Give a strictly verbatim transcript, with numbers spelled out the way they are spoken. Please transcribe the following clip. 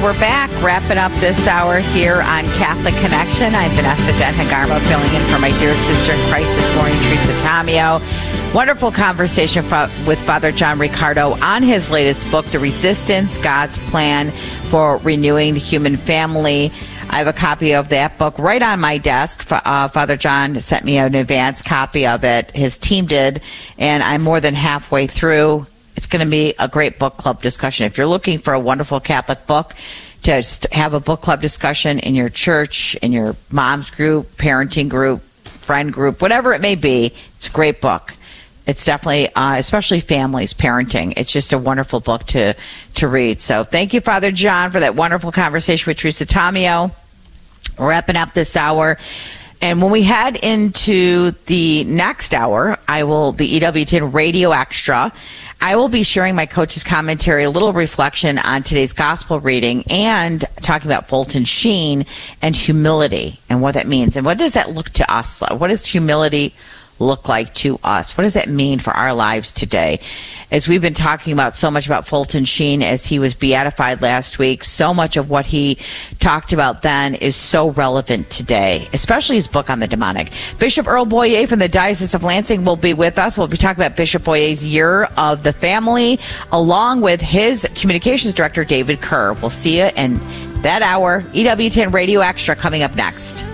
And we're back, wrapping up this hour here on Catholic Connection. I'm Vanessa Denhagarmo, filling in for my dear sister in Christ this morning, Teresa Tomeo. Wonderful conversation with Father John Riccardo on his latest book, The Resistance, God's Plan for Renewing the Human Family. I have a copy of that book right on my desk. Uh, Father John sent me an advance copy of it. His team did, and I'm more than halfway through. It's going to be a great book club discussion. If you're looking for a wonderful Catholic book to have a book club discussion in your church, in your mom's group, parenting group, friend group, whatever it may be, it's a great book. It's definitely, uh, especially families, parenting. It's just a wonderful book to, to read. So thank you, Father John, for that wonderful conversation with Teresa Tomeo. We're wrapping up this hour. And when we head into the next hour, I will, the E W ten Radio Extra, I will be sharing my coach's commentary, a little reflection on today's gospel reading, and talking about Fulton Sheen and humility and what that means. And what does that look to us? What does humility look like to us? What does that mean for our lives today? As we've been talking about so much about Fulton Sheen as he was beatified last week, so much of what he talked about then is so relevant today, especially his book on the demonic. Bishop Earl Boyer from the Diocese of Lansing will be with us. We'll be talking about Bishop Boyer's Year of the Family, along with his communications director, David Kerr. We'll see you in that hour. E W ten Radio Extra coming up next.